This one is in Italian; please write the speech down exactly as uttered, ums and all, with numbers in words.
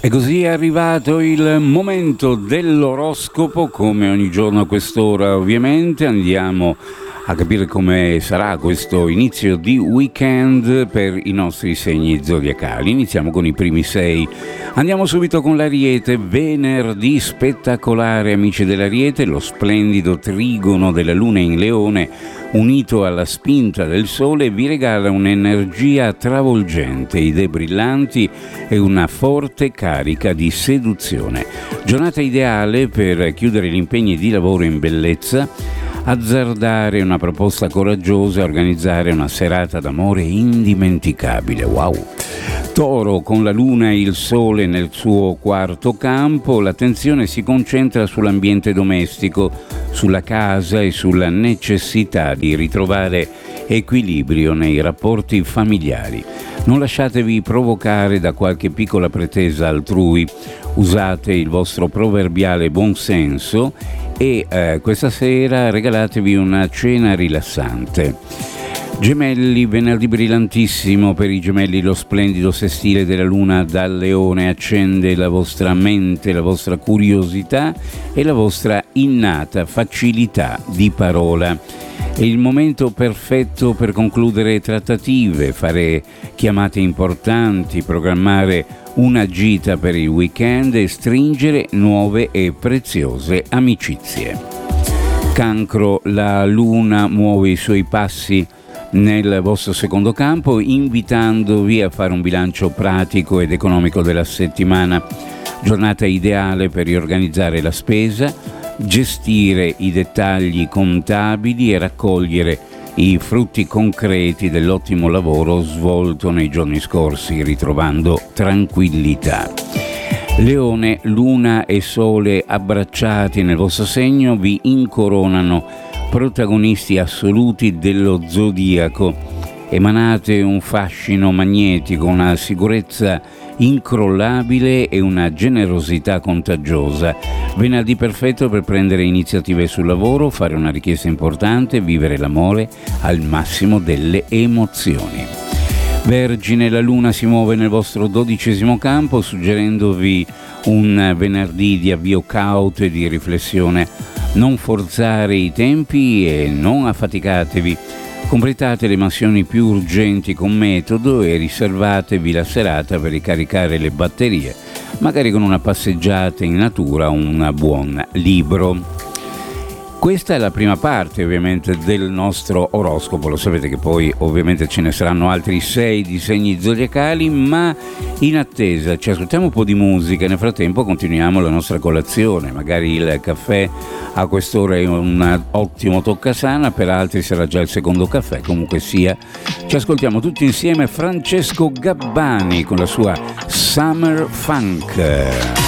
E così è arrivato il momento dell'oroscopo, come ogni giorno a quest'ora ovviamente andiamo a capire come sarà questo inizio di weekend per i nostri segni zodiacali. Iniziamo con i primi sei. Andiamo subito con l'Ariete, venerdì spettacolare, amici dell'Ariete, lo splendido trigono della Luna in Leone unito alla spinta del Sole vi regala un'energia travolgente, idee brillanti e una forte carica di seduzione. Giornata ideale per chiudere gli impegni di lavoro in bellezza, azzardare una proposta coraggiosa e organizzare una serata d'amore indimenticabile. Wow! Toro, con la Luna e il Sole nel suo quarto campo, l'attenzione si concentra sull'ambiente domestico, sulla casa e sulla necessità di ritrovare equilibrio nei rapporti familiari. Non lasciatevi provocare da qualche piccola pretesa altrui, usate il vostro proverbiale buonsenso e eh, questa sera regalatevi una cena rilassante. Gemelli, venerdì brillantissimo per i gemelli, lo splendido sestile della Luna dal Leone accende la vostra mente, la vostra curiosità e la vostra innata facilità di parola. È il momento perfetto per concludere trattative, fare chiamate importanti, programmare una gita per il weekend e stringere nuove e preziose amicizie. Cancro, la Luna muove i suoi passi nel vostro secondo campo, invitandovi a fare un bilancio pratico ed economico della settimana. Giornata ideale per riorganizzare la spesa, gestire i dettagli contabili e raccogliere i frutti concreti dell'ottimo lavoro svolto nei giorni scorsi, ritrovando tranquillità. Leone, Luna e Sole abbracciati nel vostro segno vi incoronano protagonisti assoluti dello zodiaco. Emanate un fascino magnetico, una sicurezza incrollabile e una generosità contagiosa. Venerdì perfetto per prendere iniziative sul lavoro, fare una richiesta importante, vivere l'amore al massimo delle emozioni. Vergine, la Luna si muove nel vostro dodicesimo campo, suggerendovi un venerdì di avvio cauto e di riflessione. Non forzare i tempi e non affaticatevi. Completate le mansioni più urgenti con metodo e riservatevi la serata per ricaricare le batterie, magari con una passeggiata in natura o un buon libro. Questa è la prima parte ovviamente del nostro oroscopo, lo sapete che poi ovviamente ce ne saranno altri sei di segni zodiacali, ma in attesa ci ascoltiamo un po' di musica e nel frattempo continuiamo la nostra colazione, magari il caffè a quest'ora è un ottimo toccasana, per altri sarà già il secondo caffè, comunque sia. Ci ascoltiamo tutti insieme Francesco Gabbani con la sua Summer Funk.